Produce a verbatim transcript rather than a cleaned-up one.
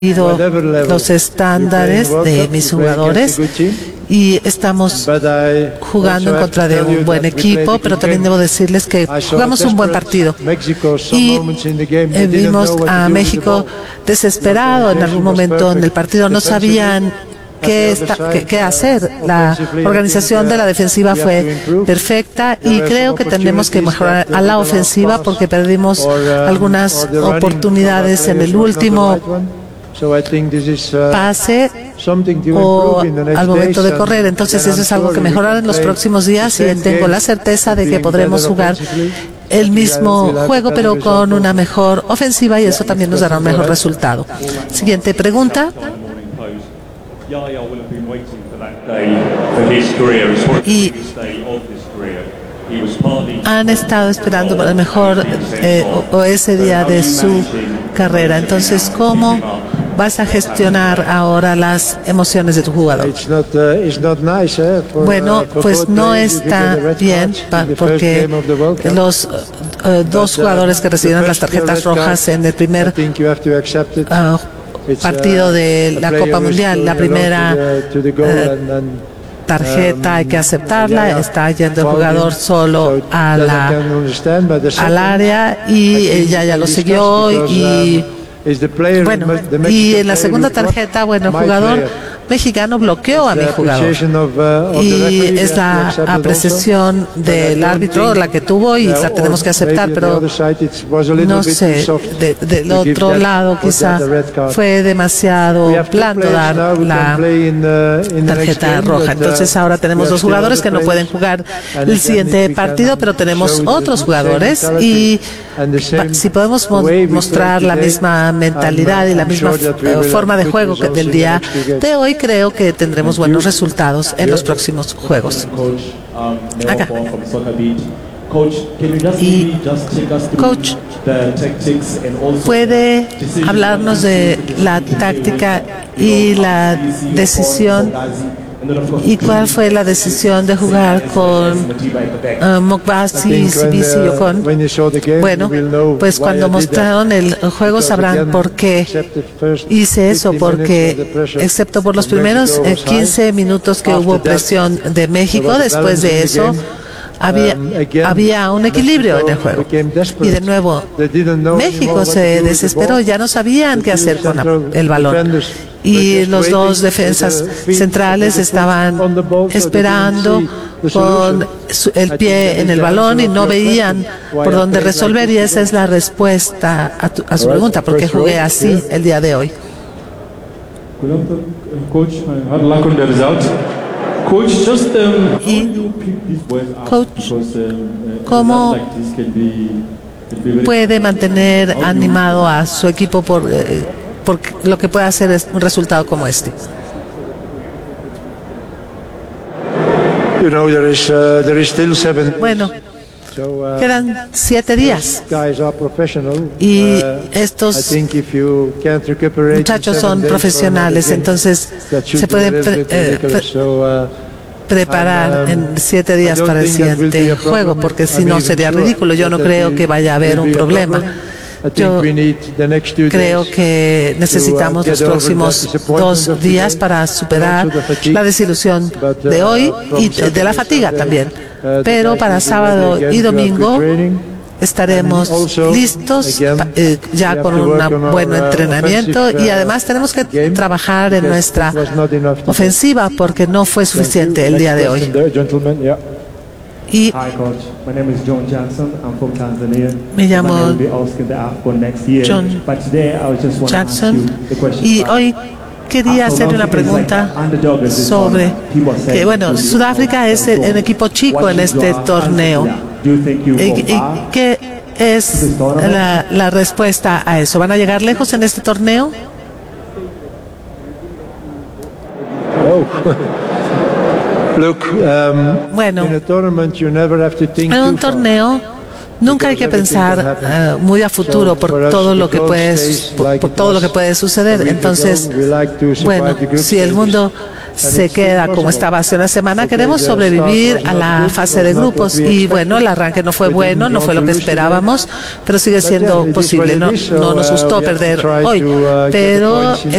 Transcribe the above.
los estándares de mis jugadores y estamos jugando en contra de un buen equipo, pero también debo decirles que jugamos un buen partido y eh, vimos a México desesperado en algún momento en el partido, no sabían qué, está, qué, qué hacer. La organización de la defensiva fue perfecta y creo que tenemos que mejorar a la ofensiva porque perdimos algunas oportunidades en el último pase o al momento de correr. Entonces eso es algo que mejorará en los próximos días y tengo la certeza de que podremos jugar el mismo juego pero con una mejor ofensiva y eso también nos dará un mejor resultado. Siguiente pregunta. Y han estado esperando por el mejor eh, o, o ese día de su carrera. Entonces, ¿cómo vas a gestionar ahora las emociones de tu jugador? Bueno, pues no está bien porque los uh, dos jugadores que recibieron las tarjetas rojas en el primer uh, partido de la Copa Mundial, la primera uh, tarjeta hay que aceptarla, está yendo el jugador solo a la, al área y ella ya lo siguió y bueno, y en la segunda tarjeta, bueno, el jugador mexicano bloqueó a mi jugador y es la apreciación del árbitro la que tuvo y la tenemos que aceptar, pero no sé, de, del otro lado quizá fue demasiado blando dar la tarjeta roja. Entonces ahora tenemos dos jugadores que no pueden jugar el siguiente partido, pero tenemos otros jugadores y si podemos mo mostrar la misma mentalidad y la misma forma de juego que del día de hoy, creo que tendremos buenos resultados en los próximos juegos. Acá. Y, coach, ¿puede hablarnos de la táctica y la decisión? ¿Y cuál fue la decisión de jugar con uh, Mokbasi, Sibisi y Ocon? Bueno, pues cuando mostraron el juego sabrán por qué hice eso, porque excepto por los primeros eh, quince minutos que hubo presión de México, después de eso Había, había un equilibrio en el juego. Y de nuevo, México se desesperó, ya no sabían qué hacer con la, el balón. Y los dos defensas centrales estaban esperando con su, el pie en el balón y no veían por dónde resolver. Y esa es la respuesta a, tu, a su pregunta, ¿por qué jugué así el día de hoy? Coach, just, um, y, coach, ¿cómo puede mantener animado a su equipo por, eh, por lo que puede hacer un resultado como este? Bueno, quedan siete días y estos muchachos son profesionales, entonces se pueden pre eh, pre preparar en siete días para el siguiente juego, porque si no sería ridículo. Yo no creo que vaya a haber un problema. Yo creo que necesitamos los próximos dos días para superar la desilusión de hoy y de la fatiga también. Pero para sábado y domingo estaremos listos eh, ya con un buen entrenamiento y además tenemos que trabajar en nuestra ofensiva porque no fue suficiente el día de hoy. Y me llamo John Jackson y hoy quería hacerle una pregunta sobre que, bueno, Sudáfrica es el equipo chico en este torneo. ¿Y, y qué es la, la respuesta a eso? ¿Van a llegar lejos en este torneo? Bueno, en un torneo nunca hay que pensar uh, muy a futuro por todo lo que puede por, por todo lo que puede suceder. Entonces, bueno, si el mundo se queda como estaba hace una semana, queremos sobrevivir a la fase de grupos y bueno, el arranque no fue bueno, no fue lo que esperábamos, pero sigue siendo posible. No, no nos gustó perder hoy, pero